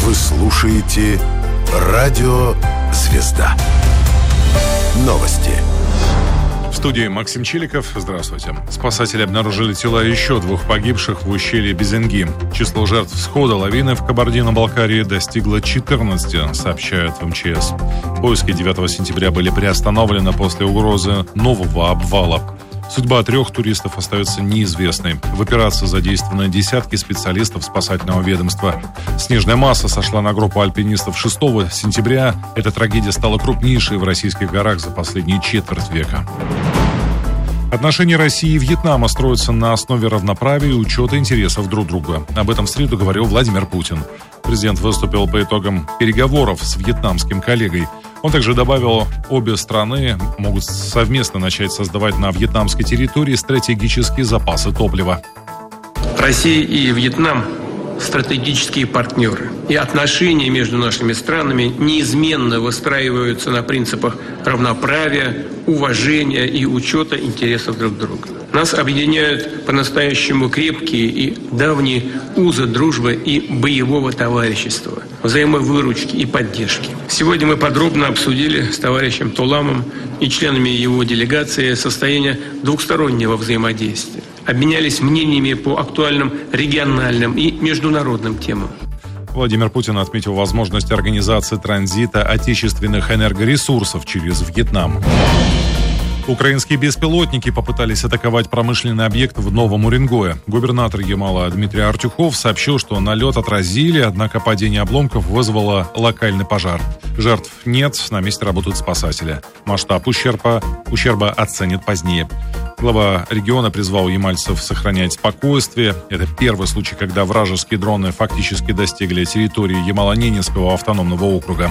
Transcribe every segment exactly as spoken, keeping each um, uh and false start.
Вы слушаете Радио Звезда. Новости. В студии Максим Челиков. Здравствуйте. Спасатели обнаружили тела еще двух погибших в ущелье Безенги. Число жертв схода лавины в Кабардино-Балкарии достигло четырнадцати, сообщают в эм че эс. Поиски девятого сентября были приостановлены после угрозы нового обвала. Судьба трех туристов остается неизвестной. В операции задействованы десятки специалистов спасательного ведомства. Снежная масса сошла на группу альпинистов шестого сентября. Эта трагедия стала крупнейшей в российских горах за последние четверть века. Отношения России и Вьетнама строятся на основе равноправия и учета интересов друг друга. Об этом в среду говорил Владимир Путин. Президент выступил по итогам переговоров с вьетнамским коллегой. Он также добавил, обе страны могут совместно начать создавать на вьетнамской территории стратегические запасы топлива. Россия и Вьетнам – стратегические партнеры. И отношения между нашими странами неизменно выстраиваются на принципах равноправия, уважения и учета интересов друг друга. Нас объединяют по-настоящему крепкие и давние узы дружбы и боевого товарищества, взаимовыручки и поддержки. Сегодня мы подробно обсудили с товарищем Туламом и членами его делегации состояние двухстороннего взаимодействия. Обменялись мнениями по актуальным региональным и международным темам. Владимир Путин отметил возможность организации транзита отечественных энергоресурсов через Вьетнам. Украинские беспилотники попытались атаковать промышленный объект в Новом Уренгое. Губернатор Ямала Дмитрий Артюхов сообщил, что налет отразили, однако падение обломков вызвало локальный пожар. Жертв нет, на месте работают спасатели. Масштаб ущерба, ущерба оценят позднее. Глава региона призвал ямальцев сохранять спокойствие. Это первый случай, когда вражеские дроны фактически достигли территории Ямало-Ненецкого автономного округа.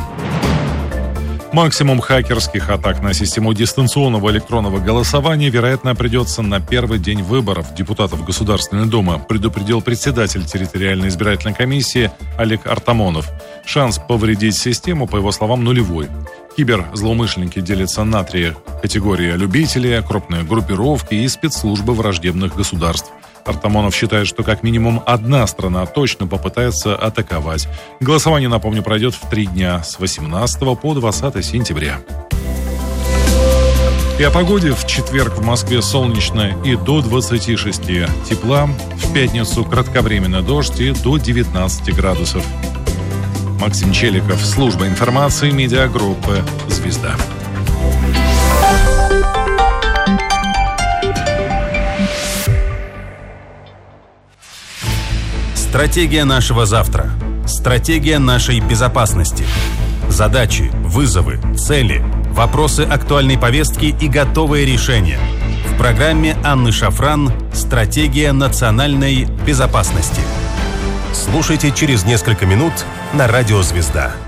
Максимум хакерских атак на систему дистанционного электронного голосования, вероятно, придется на первый день выборов депутатов Государственной Думы, предупредил председатель территориальной избирательной комиссии Олег Артамонов. Шанс повредить систему, по его словам, нулевой. Киберзлоумышленники делятся на три категории: любители, крупные группировки и спецслужбы враждебных государств. Артамонов считает, что как минимум одна страна точно попытается атаковать. Голосование, напомню, пройдет в три дня с восемнадцатого по двадцатое сентября. И о погоде: в четверг в Москве солнечно и до двадцати шести тепла, в пятницу кратковременный дождь и до девятнадцати градусов. Максим Челиков, служба информации медиагруппы «Звезда». Стратегия нашего завтра. Стратегия нашей безопасности. Задачи, вызовы, цели, вопросы актуальной повестки и готовые решения. В программе Анны Шафран «Стратегия национальной безопасности». Слушайте через несколько минут на Радио Звезда.